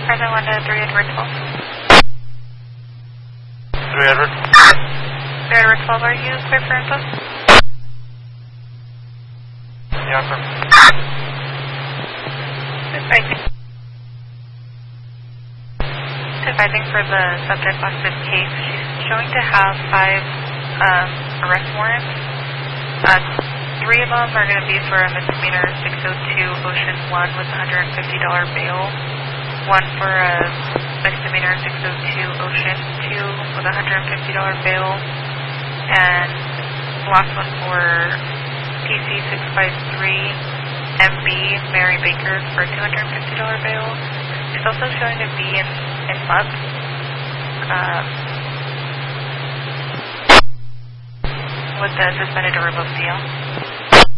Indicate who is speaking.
Speaker 1: Present 1 to 3 Edward 12.
Speaker 2: 3 Edward?
Speaker 1: 3 Edward 12, are you clear for info?
Speaker 2: Yeah, I'm clear.
Speaker 1: Advising for the subject on this case, she's showing to have 5 arrest warrants. 3 of them are going to be for a misdemeanor 602 Ocean 1 with $150 bail. 1 for a misdemeanor 602 Ocean 2 with $150 bail. And the last one for PC 653 MB Mary Baker for $250 bail. It's also showing to be in MUB. With the suspended or revoked deal.